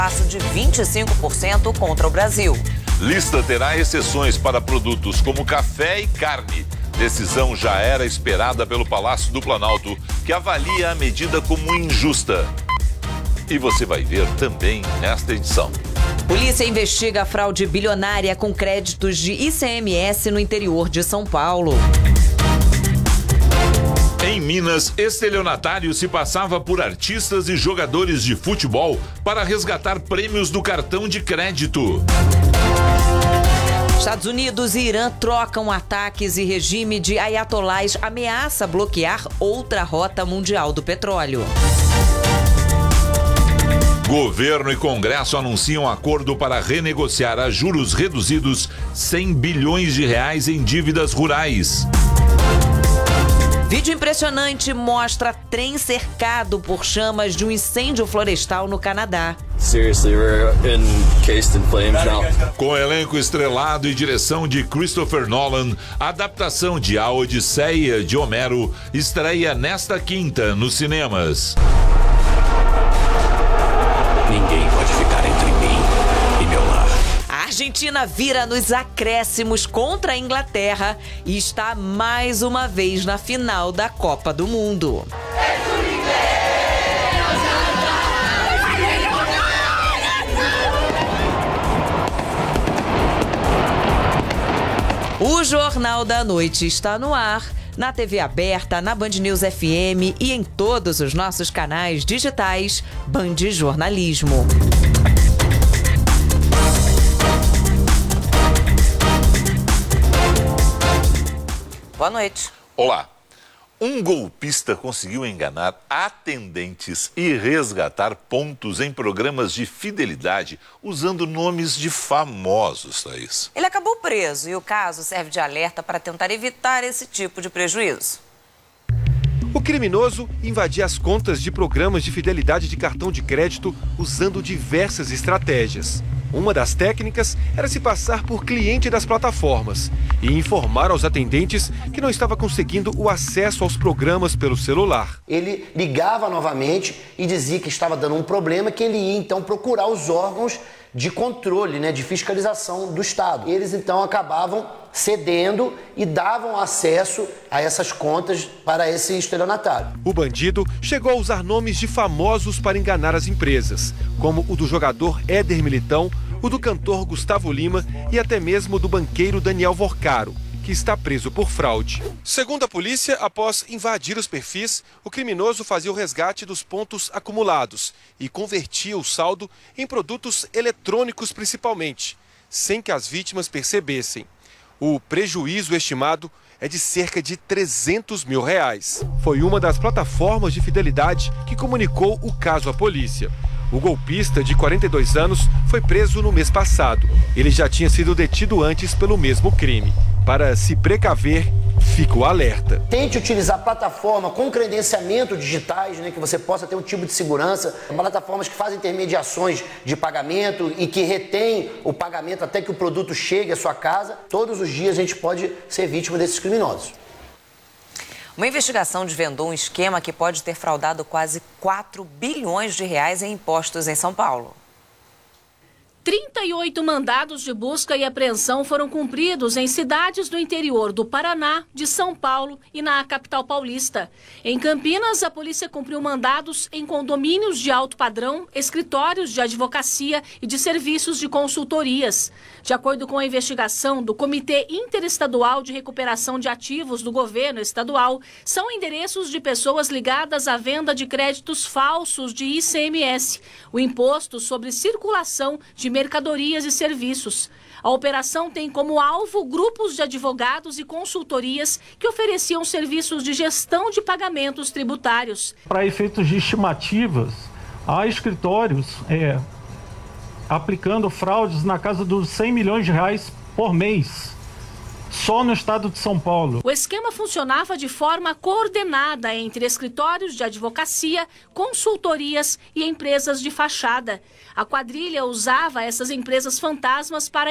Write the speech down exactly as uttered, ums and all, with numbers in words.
passo de vinte e cinco por cento contra o Brasil. Lista terá exceções para produtos como café e carne. Decisão já era esperada pelo Palácio do Planalto, que avalia a medida como injusta. E você vai ver também nesta edição. Polícia investiga a fraude bilionária com créditos de I C M S no interior de São Paulo. Em Minas, estelionatário se passava por artistas e jogadores de futebol para resgatar prêmios do cartão de crédito. Estados Unidos e Irã trocam ataques e regime de ayatolás ameaça bloquear outra rota mundial do petróleo. Governo e Congresso anunciam acordo para renegociar a juros reduzidos cem bilhões de reais em dívidas rurais. Vídeo impressionante mostra trem cercado por chamas de um incêndio florestal no Canadá. Seriously, we're encased in flames now. Com elenco estrelado e direção de Christopher Nolan, a adaptação de A Odisseia de Homero estreia nesta quinta nos cinemas. Ninguém pode ficar entre mim e meu lar. A Argentina vira nos acréscimos contra a Inglaterra e está mais uma vez na final da Copa do Mundo. O Jornal da Noite está no ar, na T V aberta, na Band News F M e em todos os nossos canais digitais Band Jornalismo. Boa noite. Olá. Um golpista conseguiu enganar atendentes e resgatar pontos em programas de fidelidade usando nomes de famosos, Thaís. Ele acabou preso e o caso serve de alerta para tentar evitar esse tipo de prejuízo. O criminoso invadia as contas de programas de fidelidade de cartão de crédito usando diversas estratégias. Uma das técnicas era se passar por cliente das plataformas e informar aos atendentes que não estava conseguindo o acesso aos programas pelo celular. Ele ligava novamente e dizia que estava dando um problema, que ele ia então procurar os órgãos de controle, né, de fiscalização do Estado. Eles então acabavam cedendo e davam acesso a essas contas para esse estelionatário. O bandido chegou a usar nomes de famosos para enganar as empresas, como o do jogador Éder Militão, o do cantor Gustavo Lima e até mesmo do banqueiro Daniel Vorcaro, que está preso por fraude. Segundo a polícia, após invadir os perfis, o criminoso fazia o resgate dos pontos acumulados e convertia o saldo em produtos eletrônicos principalmente, sem que as vítimas percebessem. O prejuízo estimado é de cerca de trezentos mil reais. Foi uma das plataformas de fidelidade que comunicou o caso à polícia. O golpista, de quarenta e dois anos, foi preso no mês passado. Ele já tinha sido detido antes pelo mesmo crime. Para se precaver, fica o alerta. Tente utilizar plataforma com credenciamento digitais, né, que você possa ter um tipo de segurança. Plataformas que fazem intermediações de pagamento e que retêm o pagamento até que o produto chegue à sua casa. Todos os dias a gente pode ser vítima desses criminosos. Uma investigação desvendou um esquema que pode ter fraudado quase quatro bilhões de reais em impostos em São Paulo. trinta e oito mandados de busca e apreensão foram cumpridos em cidades do interior do Paraná, de São Paulo e na capital paulista. Em Campinas, a polícia cumpriu mandados em condomínios de alto padrão, escritórios de advocacia e de serviços de consultorias. De acordo com a investigação do Comitê Interestadual de Recuperação de Ativos do Governo Estadual, são endereços de pessoas ligadas à venda de créditos falsos de I C M S, o Imposto sobre Circulação de Mercadorias e Serviços. A operação tem como alvo grupos de advogados e consultorias que ofereciam serviços de gestão de pagamentos tributários. Para efeitos de estimativas, há escritórios é, aplicando fraudes na casa dos cem milhões de reais por mês, só no estado de São Paulo. O esquema funcionava de forma coordenada entre escritórios de advocacia, consultorias e empresas de fachada. A quadrilha usava essas empresas fantasmas para